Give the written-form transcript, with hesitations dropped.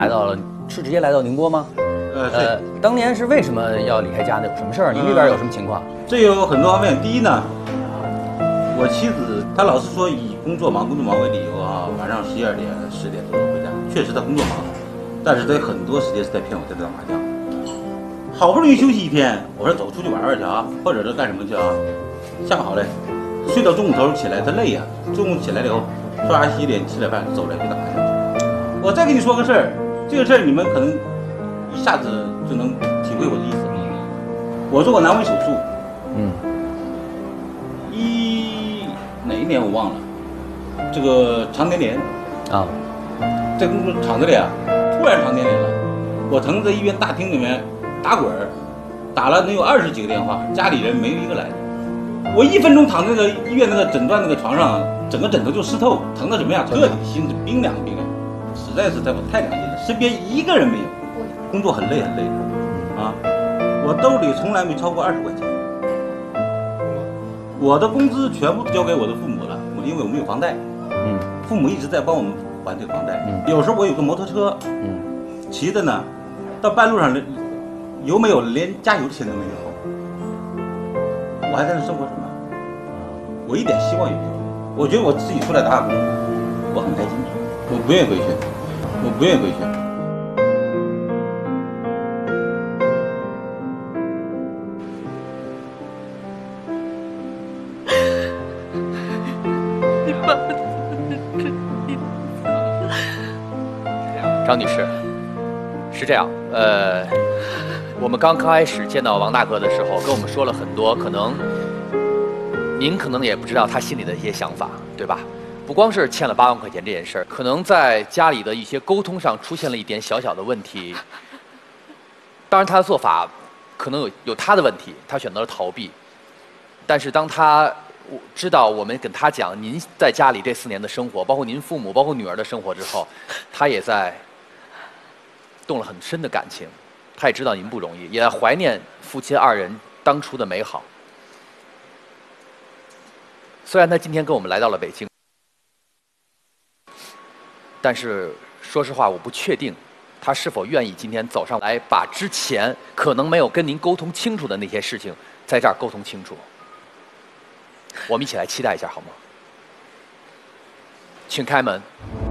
是直接来到宁波吗？ 对。 当年是为什么要离开家呢？有什么事儿？您这边有什么情况？ 这有很多方面。第一呢，我妻子她老是说以工作忙为理由啊，晚上12点、10点都回家。确实她工作忙，但是她有很多时间是在骗我在这打麻将。好不容易休息一天，我说走出去玩玩去啊，或者是干什么去啊？下个好嘞，睡到中午头起来，她累呀、中午起来了以后，刷牙洗脸吃点饭走了去打麻将去。我再跟你说个事儿，这个事儿你们可能一下子就能体会我的意思。我做过阑尾手术，哪一年我忘了，这个肠粘连啊，在工作厂子里啊，突然肠粘连了，我疼在医院大厅里面打滚儿，打了能有20几个电话，家里人没有一个来的。我1分钟躺在那个医院那个诊断那个床上，整个枕头就湿透，疼到什么样？彻底心是冰凉，实在是在我太良心了，身边一个人没有，工作很累啊，我兜里从来没超过20块钱。我的工资全部交给我的父母了，因为我们有房贷，父母一直在帮我们还这个房贷。有时候我有个摩托车，骑着呢，到半路上油没有了，连加油的钱都没有，我还在那生活什么？我一点希望也没有。我觉得我自己出来打工，我很开心，我不愿意回去，我不愿意回去。 张女士，是这样，我们刚开始见到王大哥的时候，跟我们说了很多，您可能也不知道他心里的一些想法，对吧？不光是欠了8万块钱这件事儿，可能在家里的一些沟通上出现了一点小小的问题。当然，他的做法可能有他的问题，他选择了逃避。但是当他知道我们跟他讲您在家里这4年的生活，包括您父母，包括女儿的生活之后，他也在动了很深的感情。他也知道您不容易，也在怀念夫妻2人当初的美好。虽然他今天跟我们来到了北京，但是说实话，我不确定他是否愿意今天走上来，把之前可能没有跟您沟通清楚的那些事情，在这儿沟通清楚。我们一起来期待一下，好吗？请开门。